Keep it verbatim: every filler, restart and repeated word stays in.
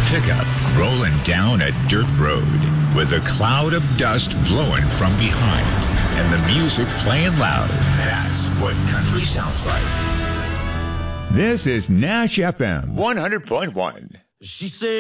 pickup rolling down a dirt road with a cloud of dust blowing from behind and the music playing loud. That's what country sounds like. This is Nash F M one hundred point one. She said